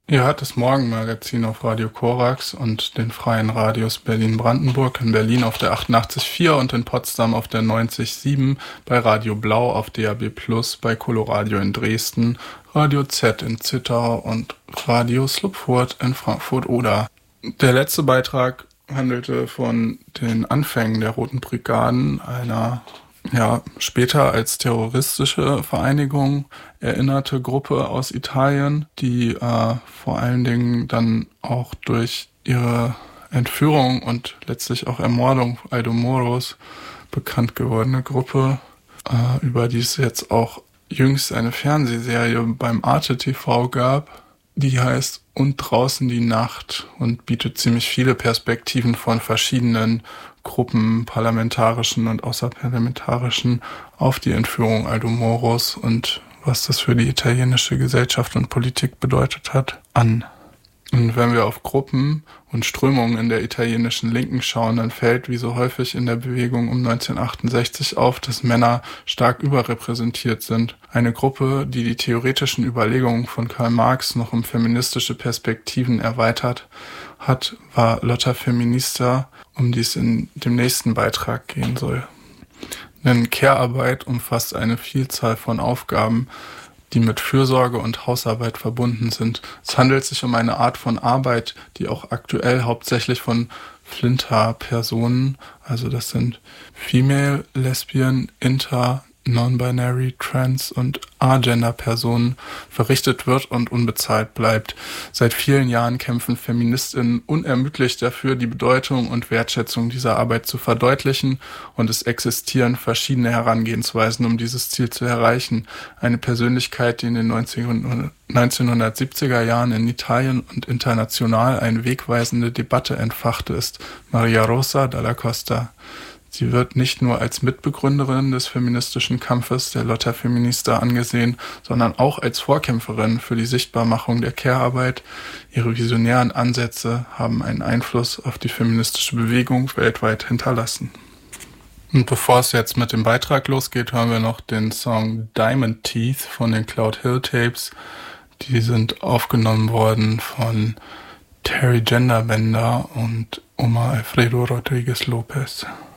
Ihr hört das Morgenmagazin auf Radio Korax und den freien Radios Berlin-Brandenburg, in Berlin auf der 88,4 und in Potsdam auf der 90,7, bei Radio Blau auf DAB+, bei Coloradio in Dresden, Radio Z in Zittau und Radio Slupfurt in Frankfurt-Oder. Der letzte Beitrag handelte von den Anfängen der Roten Brigaden, einer später als terroristische Vereinigung erinnerte Gruppe aus Italien, die vor allen Dingen dann auch durch ihre Entführung und letztlich auch Ermordung Aldo Moros bekannt gewordene Gruppe, über die es jetzt auch jüngst eine Fernsehserie beim Arte TV gab, die heißt Und draußen die Nacht und bietet ziemlich viele Perspektiven von verschiedenen Gruppen, parlamentarischen und außerparlamentarischen, auf die Entführung Aldo Moros und was das für die italienische Gesellschaft und Politik bedeutet hat, an. Und wenn wir auf Gruppen und Strömungen in der italienischen Linken schauen, dann fällt, wie so häufig in der Bewegung um 1968 auf, dass Männer stark überrepräsentiert sind. Eine Gruppe, die die theoretischen Überlegungen von Karl Marx noch um feministische Perspektiven erweitert hat, war Lotta Feminista, um die es in dem nächsten Beitrag gehen soll. Denn Care-Arbeit umfasst eine Vielzahl von Aufgaben, die mit Fürsorge und Hausarbeit verbunden sind. Es handelt sich um eine Art von Arbeit, die auch aktuell hauptsächlich von Flinter-Personen, also das sind Female, Lesbian, Inter, Non-Binary, Trans und Agender-Personen, verrichtet wird und unbezahlt bleibt. Seit vielen Jahren kämpfen FeministInnen unermüdlich dafür, die Bedeutung und Wertschätzung dieser Arbeit zu verdeutlichen, und es existieren verschiedene Herangehensweisen, um dieses Ziel zu erreichen. Eine Persönlichkeit, die in den 1970er Jahren in Italien und international eine wegweisende Debatte entfachte, ist Maria Rosa Dalla Costa. Sie wird nicht nur als Mitbegründerin des feministischen Kampfes der Lotta Feminista angesehen, sondern auch als Vorkämpferin für die Sichtbarmachung der Care-Arbeit. Ihre visionären Ansätze haben einen Einfluss auf die feministische Bewegung weltweit hinterlassen. Und bevor es jetzt mit dem Beitrag losgeht, hören wir noch den Song Diamond Teeth von den Cloud Hill Tapes. Die sind aufgenommen worden von Terry Genderbender und Omar Alfredo Rodriguez Lopez.